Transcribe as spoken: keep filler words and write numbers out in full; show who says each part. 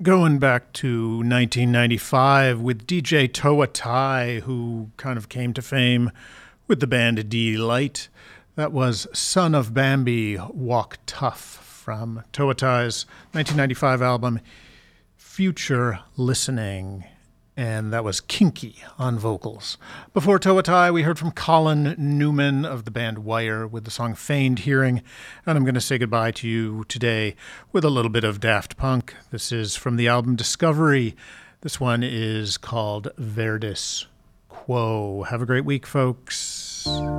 Speaker 1: Going back to nineteen ninety-five with D J Toa Tai, who kind of came to fame with the band D-Light. That was Son of Bambi, Walk Tough, from Toa Tai's nineteen ninety-five album Future Listening. And that was Kinky on vocals. Before Toa Tai, we heard from Colin Newman of the band Wire with the song Feigned Hearing. And I'm going to say goodbye to you today with a little bit of Daft Punk. This is from the album Discovery. This one is called Verdis Quo. Have a great week, folks.